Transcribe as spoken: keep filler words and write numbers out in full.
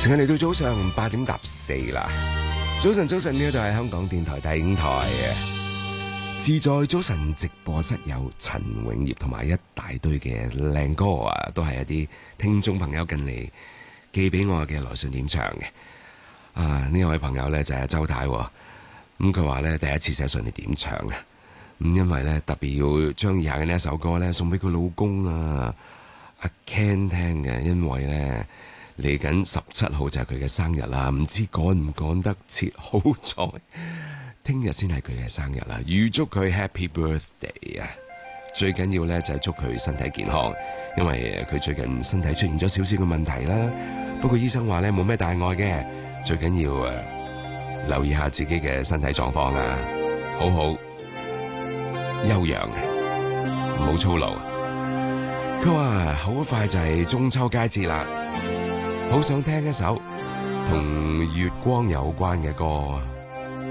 時間嚟到早上八點搭四啦。早晨，早晨，呢度係香港電台第五台嘅自在早晨直播室，有陳永業同埋一大堆嘅靚歌啊，都係一啲聽眾朋友近嚟寄俾我嘅來信點唱嘅。啊，呢位朋友呢就係周太，咁佢話呢第一次寫信嚟點唱啊，咁因為呢特別要將以下嘅呢一首歌呢送俾佢老公啊阿 Ken 聽嘅，因為呢嚟緊十七號就係佢嘅生日啦，唔知趕唔趕得切，好彩聽日先係佢嘅生日啦，預祝佢 Happy Birthday 啊！最緊要呢就係祝佢身體健康，因為佢最近身體出現咗少少嘅問題啦。不過醫生話呢冇咩大礙嘅，最緊要啊留意下自己嘅身體狀況啊，好好休養，唔好操勞。佢話好快就係中秋佳節啦，好想聽一首同月光有關嘅歌。